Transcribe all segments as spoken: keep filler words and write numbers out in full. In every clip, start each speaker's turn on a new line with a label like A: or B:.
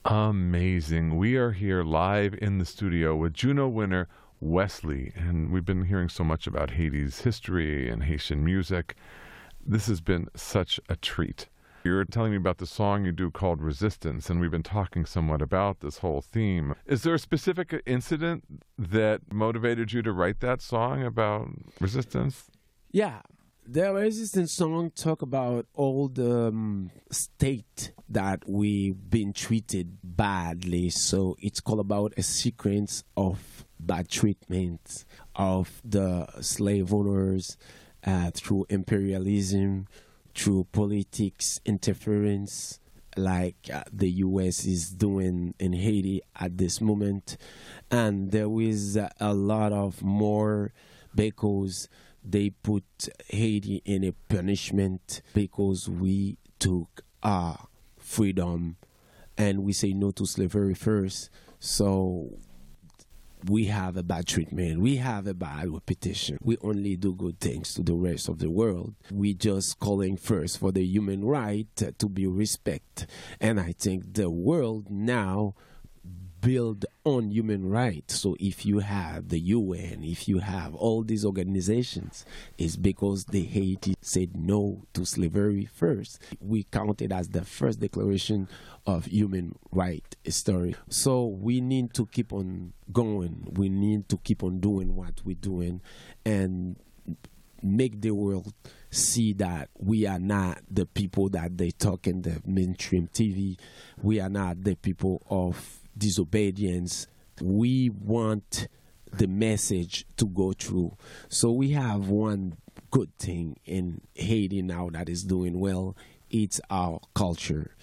A: Amazing. We are here live in the studio with Juno winner Wesley, and we've been hearing so much about Haiti's history and Haitian music. This has been such a treat. You're telling me about the song you do called Resistance, and we've been talking somewhat about this whole theme. Is there a specific incident that motivated you to write that song about resistance?
B: Yeah. The Resistance song talk about all the um, state that we've been treated badly. So it's called about a sequence of bad treatment of the slave owners uh, through imperialism, through politics interference, like uh, the U S is doing in Haiti at this moment. And there is uh, a lot of more because they put Haiti in a punishment because we took our freedom and we say no to slavery first. So we have a bad treatment. We have a bad reputation. We only do good things to the rest of the world. We just calling first for the human right to be respect. And I think the world now build on human rights. So if you have the U N, if you have all these organizations, it's because the Haiti said no to slavery first. We count it as the first declaration of human right history. So we need to keep on going. We need to keep on doing what we're doing and make the world see that we are not the people that they talk in the mainstream T V. We are not the people of disobedience. We want the message to go through. So we have one good thing in Haiti now that is doing well. It's our culture.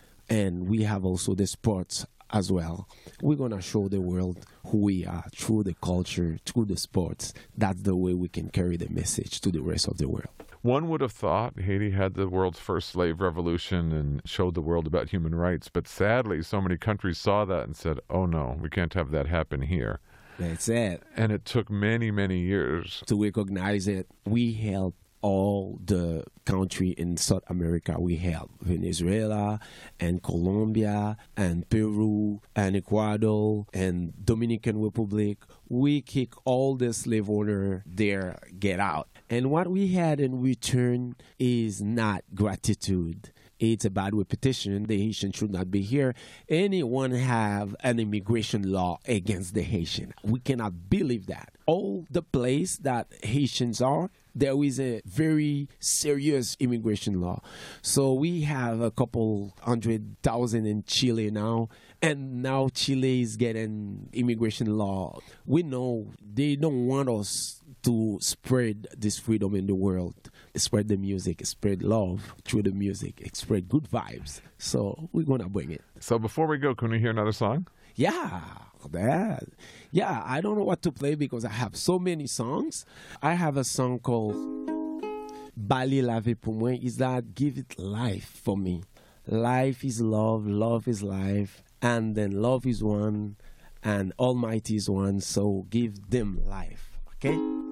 B: And we have also the sports as well. We're going to show the world who we are through the culture, through the sports. That's the way we can carry the message to the rest of the world.
A: One would have thought Haiti had the world's first slave revolution and showed the world about human rights, but sadly, so many countries saw that and said, oh no, we can't have that happen here.
B: That's it.
A: And it took many, many years
B: to recognize it. We help all the country in South America. We help Venezuela and Colombia and Peru and Ecuador and Dominican Republic. We kick all the slave owner there, get out. And what we had in return is not gratitude. It's a bad repetition. The Haitian should not be here. Anyone have an immigration law against the Haitian? We cannot believe that. All the place that Haitians are, there is a very serious immigration law. So we have a couple hundred thousand in Chile now, and now Chile is getting immigration law. We know they don't want us to spread this freedom in the world, spread the music, spread love through the music, spread good vibes. So we're going to bring it.
A: So before we go, can we hear another song?
B: Yeah, that. Yeah, I don't know what to play because I have so many songs. I have a song called Bali la vie pour moi. Is that give it life for me. Life is love, love is life, and then love is one, and Almighty is one, so give them life, okay?